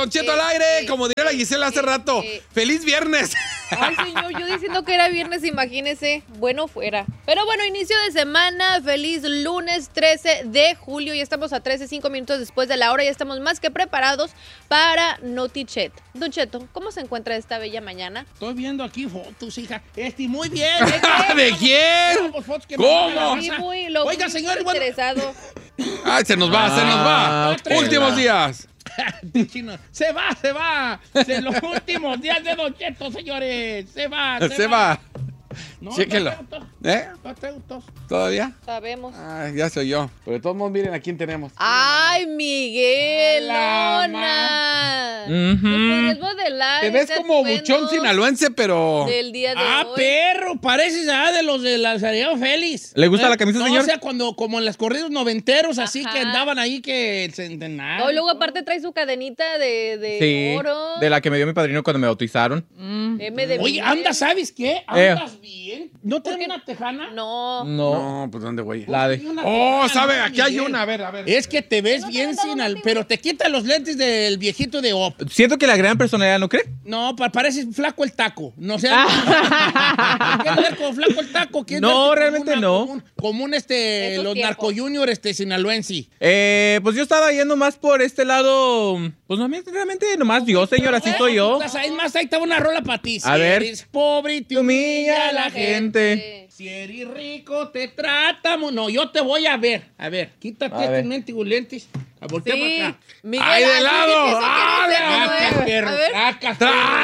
Don Cheto al aire, como diría la Gisela hace rato. ¡Feliz viernes! Ay, señor, yo diciendo que era viernes, imagínese. Bueno, fuera. Pero bueno, inicio de semana. Feliz lunes 13 de julio. Ya estamos a 13:05 minutos después de la hora. Ya estamos más que preparados para Notichet. Don Cheto, ¿cómo se encuentra esta bella mañana? Estoy viendo aquí fotos, hija. Muy bien. ¿De quién? ¿Cómo? Sí, Oiga, señor, bueno. interesado. Ay, se nos va. Últimos días. Se va. Los últimos días de Don Cheto, señores. Se va. No, Chéquelo. No te gustó. ¿Todavía? Sabemos. Ay, ya soy yo. Pero de todos modos, miren a quién tenemos. ¡Ay, Miguel! ¡Lona! ¿Nos podrías modelar Te ves ese como atuendo buchón sinaloense, pero... del día de hoy? Perro, pareces de los de la Ariel Félix. ¿Le gusta la camisa, señor? O sea, como en los corridos noventeros, así que andaban ahí que el centenario. No, luego aparte trae su cadenita de Sí, oro. de la que me dio mi padrino cuando me bautizaron. M de Oye, Miguel. ¿sabes qué? ¿Andas bien? ¿No tienes una tejana? No. No, pues ¿dónde, güey? La de... Oh, ¿sabe? Aquí hay una. A ver. Es que te ves bien pero te quita los lentes del viejito de Op. Siento que la gran personalidad, ¿no cree? No, parece flaco el taco. No sé. ¿Quieres ver como flaco el taco? No, realmente no. Como un Esos los tiempos. Narco Junior sinaloense. Pues yo estaba yendo más por este lado. Pues no, realmente nomás yo, señor, así soy yo. Es más, ahí estaba una rola para ti. A ver. Si eres pobre y te humilla la gente. Si eres rico, te tratamos. No, yo te voy a ver. A ver, quítate A ver. tus mentigulentes. Voltea Sí. para acá. Miguel, ¡Ay, de así lado! dice que ¡Ah, quiere de ser lado! nuevo. Perro, A ver. tracas,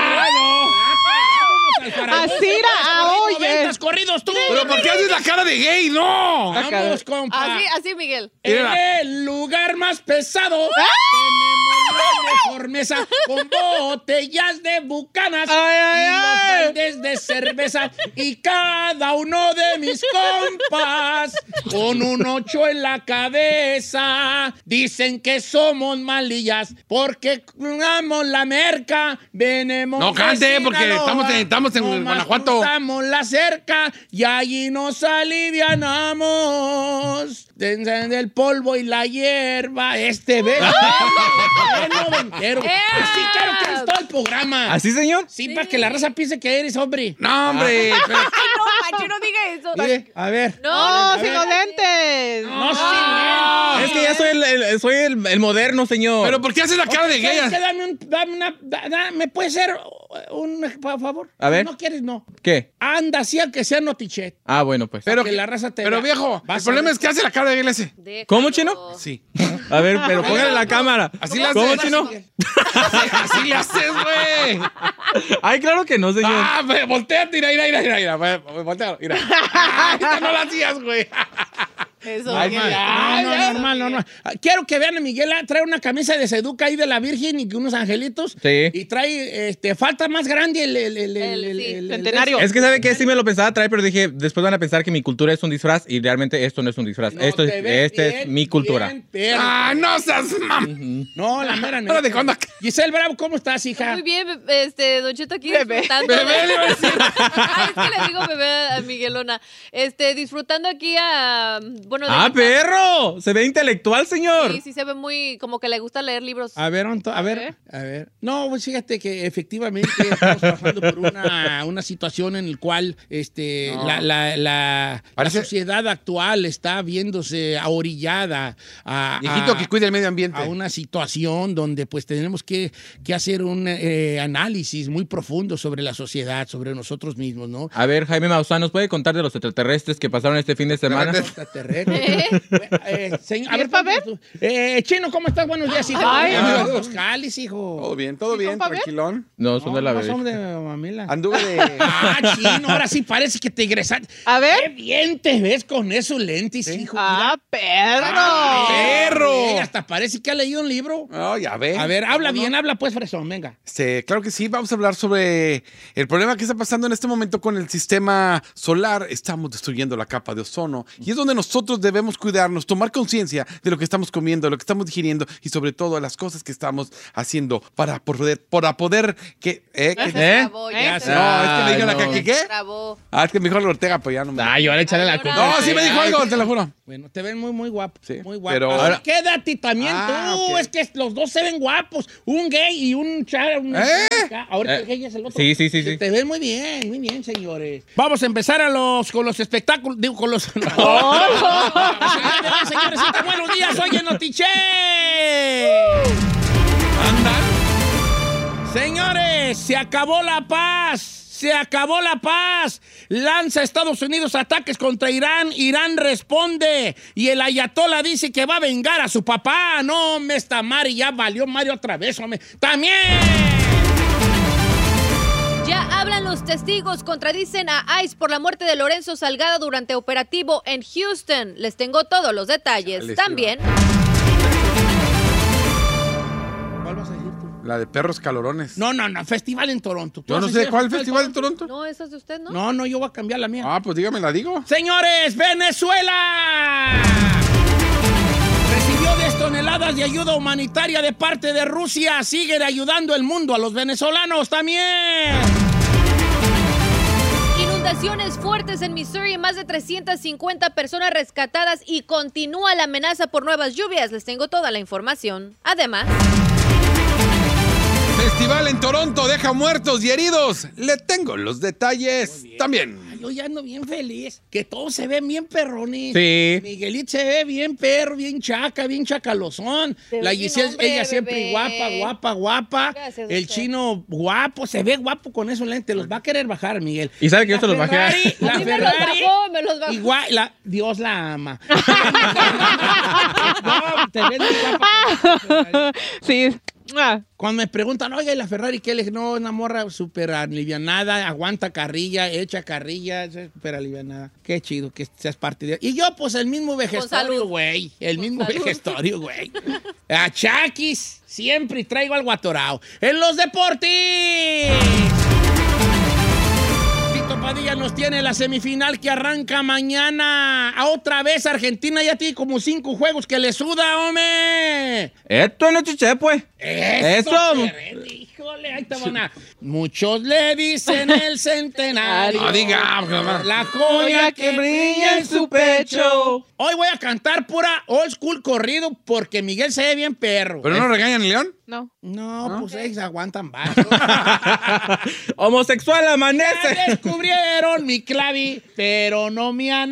Así era, oye. corridos tú. ¿Pero por qué haces la cara de gay? ¡No! Vamos, compa. Así, Miguel. El lugar más pesado. Tenemos la mejor mesa con botellas de bucanas y los baldes de cerveza. Y cada uno de mis compas con un 8 en la cabeza. Dicen que somos malillas porque damos la merca. Venemos. No cante, porque estamos en Nomás Guanajuato. cruzamos la cerca y allí nos alivianamos del polvo y la hierba. Noventero. Así quiero que eres todo el programa. ¿Así, señor? Sí, para que la raza piense que eres hombre. No, hombre. Ay, no, Pancho, no diga eso. Mire, a ver. No, sin ver. los lentes. No, sí, Es que ya soy el moderno, señor. ¿Pero por qué haces la cara de gay? ¿Me puede ser un favor? A ver. ¿No quieres? No. ¿Qué? Anda, así a que sea Notichet. Ah, bueno, pues. Pero que la raza te Pero vea. viejo, Vas el problema a ver. es que hace la cara de gay ese. Déjalo. ¿Cómo, chino? Sí. A ver, pero póngale la cámara. Así le ¿Cómo, haces. chino? Así le haces, güey. Ay, claro que no, señor. Ah, volteate, mira. Voltea, mira. Esta no la hacías, güey. Eso. Normal. Quiero que vean a Miguel, trae una camisa de Seduca ahí de la Virgen y unos angelitos. Sí. Y trae, falta más grande el Centenario. Es que sabe que sí me lo pensaba traer, pero dije, después van a pensar que mi cultura es un disfraz y realmente esto no es un disfraz. No, Esta te ves es bien, mi cultura. bien, perro. Ah, no seas No, la mera Ahora de cuándo acá. Giselle Bravo, ¿cómo estás, hija? Muy bien, Don Cheto aquí Bebé. disfrutando. Bebé, le iba a decir. Ay, es que le digo bebé a Miguelona. Disfrutando aquí a... Bueno, de ¡Ah, mi- perro! Se ve intelectual, señor. Sí, se ve muy... Como que le gusta leer libros. A ver. No, pues fíjate que efectivamente estamos pasando por una situación en la cual la Parece- sociedad actual está viéndose ahorillada Viejito que cuide el medio ambiente. a una situación donde pues tenemos que hacer un análisis muy profundo sobre la sociedad, sobre nosotros mismos, ¿no? A ver, Jaime Maussan, ¿nos puede contar de los extraterrestres que pasaron este fin de semana? Extraterrestre. Señor, a ver, ¿para ver? Chino, ¿cómo estás? Buenos días, hijo. Ay, Los jalis, hijo. Todo bien, ¿para ver? tranquilón. No, son de la No, bebé. son de mamila. Anduve de... Chino, ahora sí parece que te egresaste. A ver. Qué bien te ves con esos lentes, hijo. Ah, perro. perro. Güey, hasta parece que ha leído un libro. No, ya ve. A ver, habla bien, habla pues, fresón, venga. Claro que sí, vamos a hablar sobre el problema que está pasando en este momento con el sistema solar. Estamos destruyendo la capa de ozono y es donde nosotros nosotros debemos cuidarnos, tomar conciencia de lo que estamos comiendo, de lo que estamos digiriendo y sobre todo de las cosas que estamos haciendo para poder que... Se trabó, ya se No, es que me dijo Ay, la no. que ¿qué? trabó. Es que me dijo el Ortega, pues ya no me... Ay, yo le echarle la Ay, culpa. No, sí me dijo algo, te lo juro. Bueno, te ven muy guapo. Sí, muy guapo. pero- Ahora, quédate también Ah, tú. ok. Es que los dos se ven guapos. Un gay y un char. Ahora el gay es el otro. Sí. Te ven muy bien, señores. Vamos a empezar con los espectáculos. Digo, con los. Señores, buenos días. Soy el Notiche. Señores, se acabó la paz. Se acabó la paz. Lanza Estados Unidos ataques contra Irán. Irán responde. Y el ayatollah dice que va a vengar a su papá. No, hombre, esta Mari ya valió Mario otra vez, hombre. ¡También! Ya hablan los testigos, contradicen a ICE por la muerte de Lorenzo Salgado durante operativo en Houston. Les tengo todos los detalles. Chale, También, ¿Cuál vas a decir tú? La de perros calorones. No, festival en Toronto. ¿Tú Yo vas no a sé decir cuál festival en Toronto. no, esa es de usted, ¿no? No, yo voy a cambiar la mía. Ah, pues dígame, la digo. Señores, Venezuela recibió 10 toneladas de ayuda humanitaria de parte de Rusia. Siguen ayudando el mundo a los venezolanos también. Inundaciones fuertes en Missouri, más de 350 personas rescatadas y continúa la amenaza por nuevas lluvias. Les tengo toda la información. Además, Festival en Toronto deja muertos y heridos. Le tengo los detalles también. Ay, yo ya ando bien feliz. Que todos se ven bien perrones. Sí. Miguelito se ve bien perro, bien chaca, bien chacalozón. Te La ves bien Giselle, hombre, ella siempre bebé. guapa. Gracias, El doctor. chino guapo, se ve guapo con esos lentes. Los va a querer bajar, Miguel. Y sabe que yo se los bajé. Ferrari, a la mí me los Ferrari. bajó, me los bajó. Igual, Dios la ama. No, te ves muy guapa. Sí. Ah, Cuando me preguntan, oiga, ¿y la Ferrari qué? Le dije, no, una morra súper alivianada, aguanta carrilla, echa carrilla, es súper alivianada. Qué chido que seas parte de... Y yo, pues, el mismo vejestorio, salud. güey. El Con mismo salud. vejestorio, güey. A Chaquis, siempre traigo algo atorado. En los deportes... Tito Padilla nos tiene la semifinal que arranca mañana. A otra vez Argentina ya tiene como 5 juegos que le suda, hombre. Esto no chiché, pues. Eso. Eso. Híjole, ahí te van a... Muchos le dicen el centenario. No diga, La joya que brilla en su pecho. Hoy voy a cantar pura old school corrido porque Miguel se ve bien perro. ¿Pero no regañan, León? no. No, pues ellos aguantan vasos. Homosexual Ya amanece. descubrieron mi clavi, pero no me han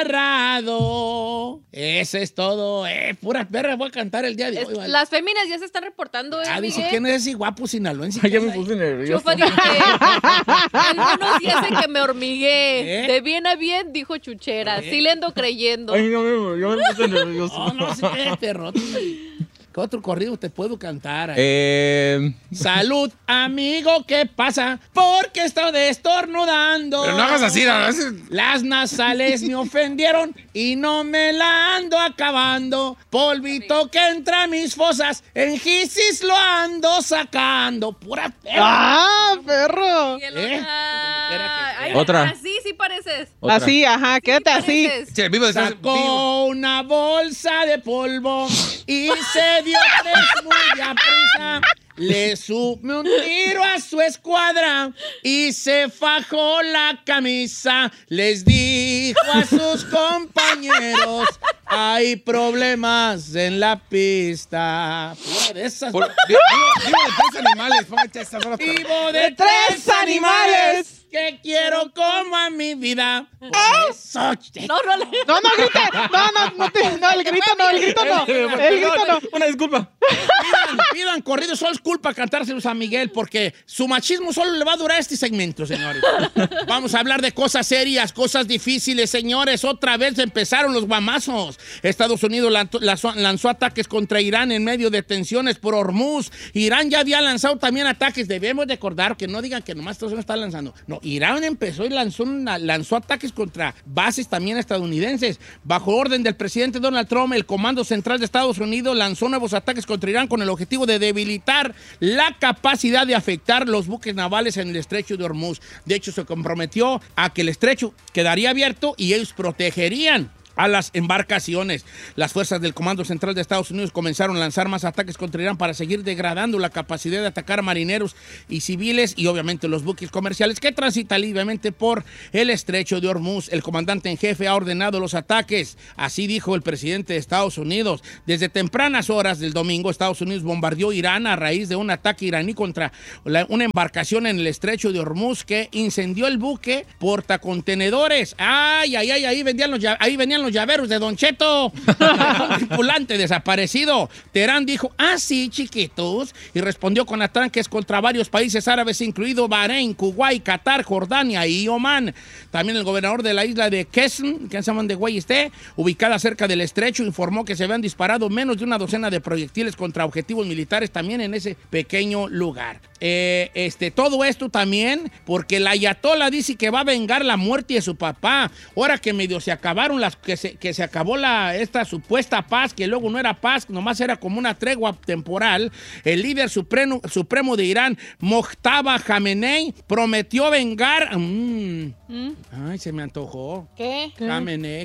agarrado. Eso es todo, Pura perra voy a cantar el día de hoy. Vale. Las féminas ya se están reportando, Dice Miguel. que no es ese guapo sinaloense. Ay, ya me puse nervioso. Chufa, dice que algunos sí hacen que me hormigué. ¿Eh? De bien a bien, dijo Chuchera. Sí le ando creyendo. Ay, no, yo me puse nervioso. No, sí te perro. ¿Qué otro corrido te puedo cantar? Salud, amigo, ¿qué pasa? Porque estoy estornudando. Pero no hagas así, no, Las nasales me ofendieron y no me la ando acabando. Polvito que entra a mis fosas, en gisis lo ando sacando. Pura perra. ¡Ah, perro! Ay, Otra. Así sí pareces. Otra. Así, ajá, quédate así. Pareces. Che, vivo de Sacó una bolsa de polvo y se dio 3 muy a prisa. Le subió un tiro a su escuadra y se fajó la camisa. Les dijo a sus compañeros, hay problemas en la pista. Pura de esas. Vivo de 3 animales. Póngate esa rola. Vivo de 3 animales que quiero como a mi vida. Eso. No, No, no grite. El grito no. El grito no. Una disculpa. Pidan corridos solo es culpa cantárselos a Miguel porque su machismo solo le va a durar este segmento, señores. Vamos a hablar de cosas serias, cosas difíciles, señores. Otra vez empezaron los guamazos. Estados Unidos lanzó ataques contra Irán en medio de tensiones por Hormuz. Irán ya había lanzado también ataques. Debemos recordar que no digan que nomás Estados Unidos está lanzando. No, Irán empezó y lanzó ataques contra bases también estadounidenses. Bajo orden del presidente Donald Trump, el Comando Central de Estados Unidos lanzó nuevos ataques contra Irán con el objetivo de debilitar la capacidad de afectar los buques navales en el estrecho de Hormuz. De hecho, se comprometió a que el estrecho quedaría abierto y ellos protegerían a las embarcaciones. Las fuerzas del Comando Central de Estados Unidos comenzaron a lanzar más ataques contra Irán para seguir degradando la capacidad de atacar marineros y civiles y obviamente los buques comerciales que transitan libremente por el estrecho de Hormuz. El comandante en jefe ha ordenado los ataques. Así dijo el presidente de Estados Unidos. Desde tempranas horas del domingo, Estados Unidos bombardeó Irán a raíz de un ataque iraní contra una embarcación en el estrecho de Hormuz que incendió el buque portacontenedores. ¡Ay, ay, ay! Ahí venían los llaveros de Don Cheto. Un tripulante desaparecido. Teherán dijo, sí, chiquitos. Y respondió con ataques contra varios países árabes, incluido Bahrein, Kuwait, Qatar, Jordania y Omán. También el gobernador de la isla de Qesm, que se llaman de Güey ubicada cerca del estrecho, informó que se habían disparado menos de una docena de proyectiles contra objetivos militares también en ese pequeño lugar. Todo esto también porque el ayatollah dice que va a vengar la muerte de su papá. Ahora que medio se acabaron que se acabó esta supuesta paz, que luego no era paz, nomás era como una tregua temporal. El líder supremo de Irán, Mojtaba Khamenei, prometió vengar. Ay, se me antojó. ¿Qué? Khamenei.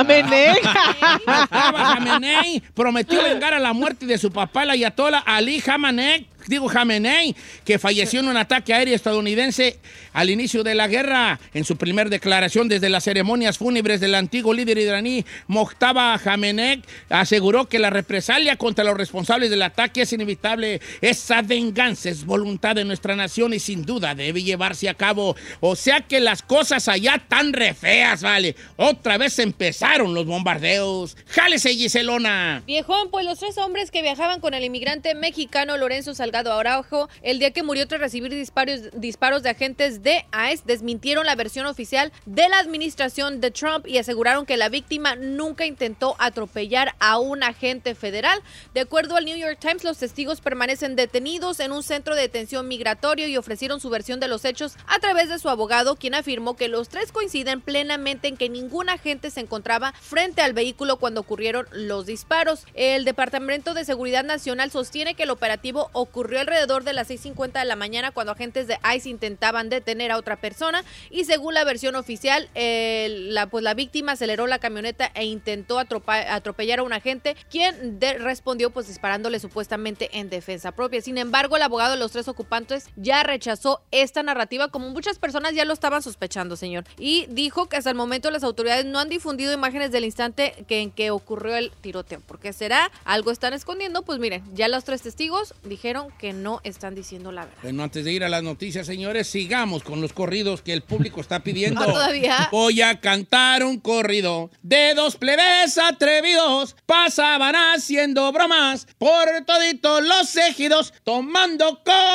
Khamenei prometió vengar a la muerte de su papá, el ayatollah Ali Khamenei, que falleció en un ataque aéreo estadounidense al inicio de la guerra. En su primer declaración desde las ceremonias fúnebres del antiguo líder iraní, Mojtaba Khamenei aseguró que la represalia contra los responsables del ataque es inevitable. Esa venganza es voluntad de nuestra nación y sin duda debe llevarse a cabo. O sea que las cosas allá tan re feas, vale. Otra vez empezaron los bombardeos. ¡Jálese, Giselona! Viejón, pues los 3 hombres que viajaban con el inmigrante mexicano Lorenzo Salgado Araujo, el día que murió tras recibir disparos de agentes de ICE, desmintieron la versión oficial de la administración de Trump y aseguraron que la víctima nunca intentó atropellar a un agente federal. De acuerdo al New York Times, los testigos permanecen detenidos en un centro de detención migratorio y ofrecieron su versión de los hechos a través de su abogado, quien afirmó que los 3 coinciden plenamente en que ningún agente se encontraba frente al vehículo cuando ocurrieron los disparos. El Departamento de Seguridad Nacional sostiene que el operativo ocurrió alrededor de las 6:50 de la mañana cuando agentes de ICE intentaban detener a otra persona y según la versión oficial, la víctima aceleró la camioneta e intentó atropellar a un agente, quien respondió pues disparándole supuestamente en defensa propia. Sin embargo, el abogado de los 3 ocupantes ya rechazó esta narrativa, como muchas personas ya lo estaban sospechando, señor, y dijo que hasta el momento las autoridades no han difundido imágenes del instante en que ocurrió el tiroteo. ¿Por qué será? ¿Algo están escondiendo? Pues miren, ya los 3 testigos dijeron que no están diciendo la verdad. Bueno, antes de ir a las noticias, señores, sigamos con los corridos que el público está pidiendo. ¿Todavía? Voy a cantar un corrido de 2 plebes atrevidos, pasaban haciendo bromas por toditos los ejidos, tomando